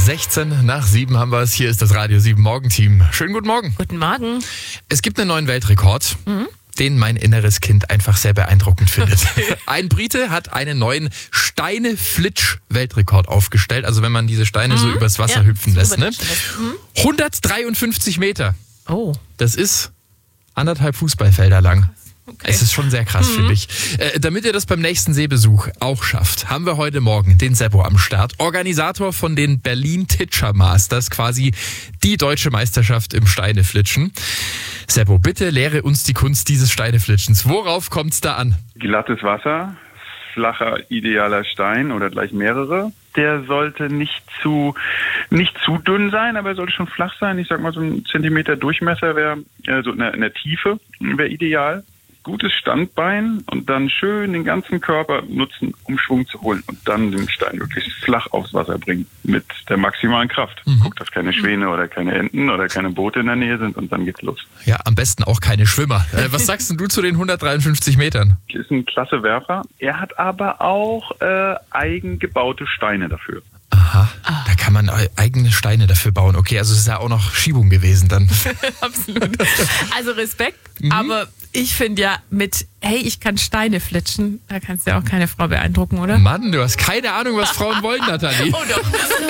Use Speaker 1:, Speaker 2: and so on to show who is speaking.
Speaker 1: 16 nach 7 haben wir es. Hier ist das Radio 7 Morgenteam. Schönen guten Morgen.
Speaker 2: Guten Morgen.
Speaker 1: Es gibt einen neuen Weltrekord, den mein inneres Kind einfach sehr beeindruckend findet. Ein Brite hat einen neuen Steine-Flitsch-Weltrekord aufgestellt. Also wenn man diese Steine so übers Wasser hüpfen lässt. Ne? 153 Meter.
Speaker 2: Oh.
Speaker 1: Das ist 1,5 Fußballfelder lang.
Speaker 2: Okay.
Speaker 1: Es ist schon sehr krass, finde ich. Damit ihr das beim nächsten Seebesuch auch schafft, haben wir heute Morgen den Seppo am Start. Organisator von den Berlin Titscher Masters, quasi die deutsche Meisterschaft im Steineflitschen. Seppo, bitte lehre uns die Kunst dieses Steineflitschens. Worauf kommt es da an?
Speaker 3: Glattes Wasser, flacher, idealer Stein oder gleich mehrere. Der sollte nicht zu dünn sein, aber er sollte schon flach sein. Ich sag mal, so ein Zentimeter Durchmesser wäre, so in der Tiefe wäre ideal. Gutes Standbein und dann schön den ganzen Körper nutzen, um Schwung zu holen und dann den Stein wirklich flach aufs Wasser bringen mit der maximalen Kraft. Guck, dass keine Schwäne oder keine Enten oder keine Boote in der Nähe sind und dann geht's los.
Speaker 1: Ja, am besten auch keine Schwimmer. Was sagst denn du zu den 153 Metern?
Speaker 3: Ist ein klasse Werfer. Er hat aber auch eigengebaute Steine dafür.
Speaker 1: Aha, da kann man eigene Steine dafür bauen. Okay, also es ist ja auch noch Schiebung gewesen dann.
Speaker 2: Absolut. Also Respekt, aber ich finde ja hey, ich kann Steine flitschen, da kannst du ja auch keine Frau beeindrucken, oder?
Speaker 1: Mann, du hast keine Ahnung, was Frauen wollen, Nathalie.
Speaker 2: Oh doch.